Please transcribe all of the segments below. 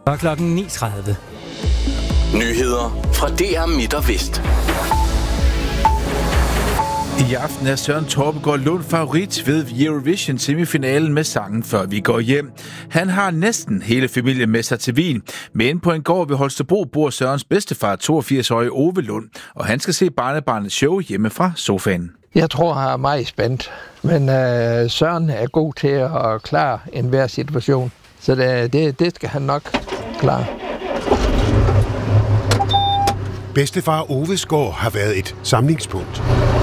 Og klokken 9.30. Nyheder fra DR Midt og Vest. I aften er Søren Torpegaard Lund favorit ved Eurovision semifinalen med sangen Før vi går hjem. Han har næsten hele familien med sig til Wien, men på en gård ved Holstebro bor Sørens bedstefar, 82-årige Ove Lund, og han skal se barnebarnets show hjemme fra sofaen. Jeg tror, han er meget spændt, men Søren er god til at klare enhver situation, så det skal han nok klare. Bedstefar Oves gård har været et samlingspunkt.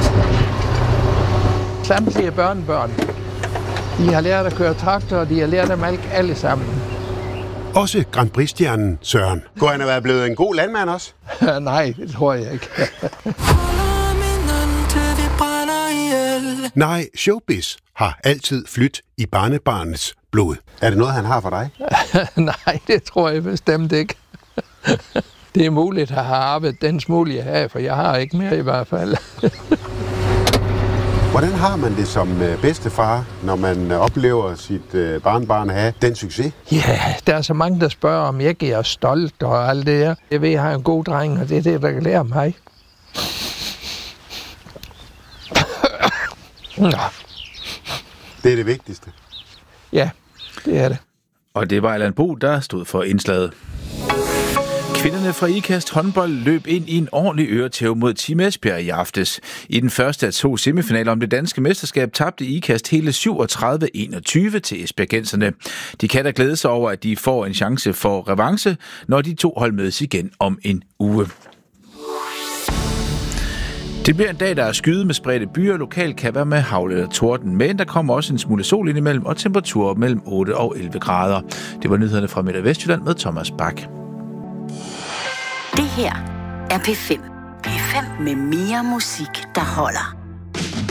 Samtlige børnebørn, de har lært at køre traktor, og de har lært at malke alle sammen. Også Grand Prix-stjernen Søren. Kunne han have været blevet en god landmand også? Nej, det tror jeg ikke. Nej, showbiz har altid flydt i barnebarnets blod. Er det noget, han har for dig? Nej, det tror jeg bestemt ikke. Det er muligt at have arbejdet den smule, jeg har, for jeg har ikke mere i hvert fald. Hvordan har man det som bedstefar, når man oplever sit barnbarn have den succes? Ja, der er så mange, der spørger, om jeg ikke er stolt og alt det her. Jeg ved, jeg har en god dreng, og det er det, der kan lære mig. Det er det vigtigste. Ja, det er det. Og det var Allan Bo, der stod for indslaget. Kvinderne fra IKAST håndbold løb ind i en ordentlig øretæve mod Team Esbjerg i aftes. I den første af 2 semifinaler om det danske mesterskab tabte IKAST hele 37-21 til esbjergenserne. De kan da glæde sig over, at de får en chance for revanche, når de 2 hold mødes igen om en uge. Det bliver en dag, der er skyet med spredte byer. Lokalt kan være med hagl eller torden, men der kommer også en smule sol indimellem og temperaturer mellem 8 og 11 grader. Det var nyhederne fra Midt- og Vestjylland med Thomas Bak. Det her er P5. P5 med mere musik, der holder.